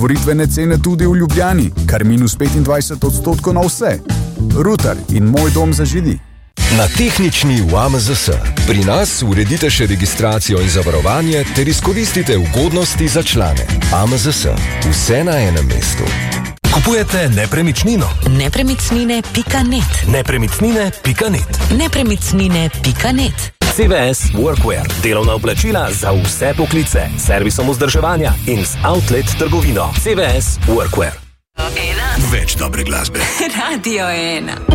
Voritvene cene tudi v Ljubljani, kar minus 25% na vse. Rutar in Moj dom za Židi. Na tehnični v AMZS. Pri nas uredite še registracijo in zavarovanje ter izkoristite ugodnosti za člane. AMZS. Vse na enem mestu. Kupujete nepremičnino? Nepremičnine.net. Nepremičnine.net. Nepremičnine.net. CVS Workwear. Delovna oblačila za vse poklice. Servisom vzdrževanja in z outlet trgovino. CVS Workwear. Več dobre glasbe. Radio 1.